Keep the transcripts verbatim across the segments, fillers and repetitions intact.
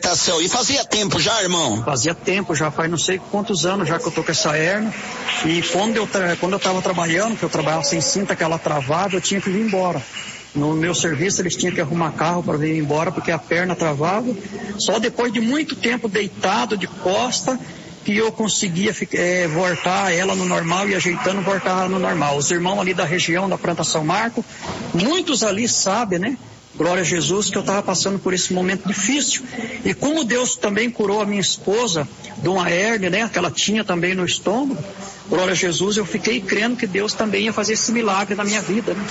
libertação. E fazia tempo já, irmão? Fazia tempo, já faz não sei quantos anos já que eu tô com essa hérnia. E quando eu, tra... quando eu tava trabalhando, que eu trabalhava sem cinta, que ela travava, eu tinha que vir embora. No meu serviço eles tinham que arrumar carro para vir embora porque a perna travava. Só depois de muito tempo deitado de costa que eu conseguia é, voltar ela no normal e ajeitando voltar no normal. Os irmãos ali da região da Planta São Marco, muitos ali sabem, né? Glória a Jesus, que eu estava passando por esse momento difícil. E como Deus também curou a minha esposa de uma hérnia, né? Que ela tinha também no estômago. Glória a Jesus, eu fiquei crendo que Deus também ia fazer esse milagre na minha vida, né?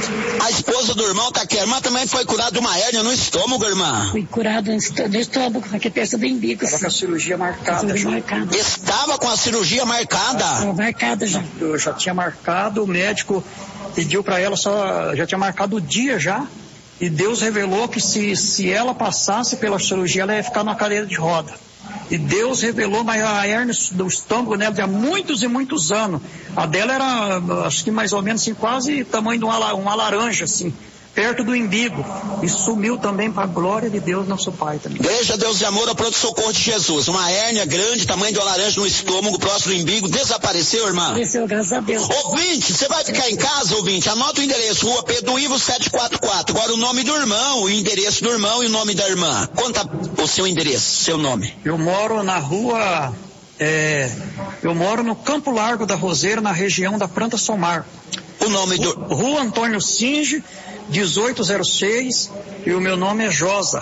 A esposa do irmão tá aqui. A irmã também foi curada de uma hérnia no estômago, irmã? Fui curada no estômago, aqui perto do umbigo. Estava com a cirurgia marcada. A cirurgia marcada. Estava com a cirurgia marcada? Estava marcada já. Eu já tinha marcado, o médico pediu para ela, só já tinha marcado o dia já. E Deus revelou que se, se ela passasse pela cirurgia, ela ia ficar na cadeira de roda. E Deus revelou, mas a hérnia do estômago, né, há muitos e muitos anos. A dela era, acho que mais ou menos assim, quase tamanho de uma, uma laranja, assim, perto do umbigo. E sumiu também para a glória de Deus, nosso Pai também. Igreja Deus de Amor, ao pronto socorro de Jesus. Uma hérnia grande, tamanho de uma laranja no estômago, próximo do umbigo, desapareceu, irmã? Desapareceu, graças a Deus. Ouvinte, você vai ficar em casa, ouvinte? Anota o endereço, Rua Pedro Ivo setecentos e quarenta e quatro. Agora o nome do irmão, o endereço do irmão e o nome da irmã. Conta o seu endereço, seu nome. Eu moro na rua, é, eu moro no Campo Largo da Roseira, na região da Planta São Marco. O nome do... Rua Antônio Singe, dezoito zero seis, e o meu nome é Josa.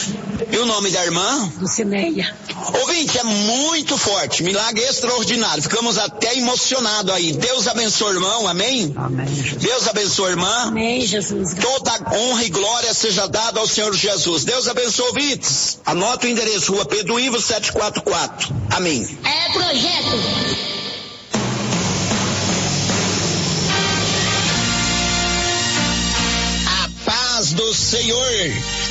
E o nome da irmã? Lucineia. Ouvinte, é muito forte, milagre extraordinário, ficamos até emocionados aí. Deus abençoe o irmão, amém? Amém, Jesus. Deus abençoe a irmã. Amém, Jesus. Toda honra e glória seja dada ao Senhor Jesus. Deus abençoe, ouvintes. Anota o endereço, Rua Pedro Ivo setecentos e quarenta e quatro. Amém. É projeto. Do Senhor,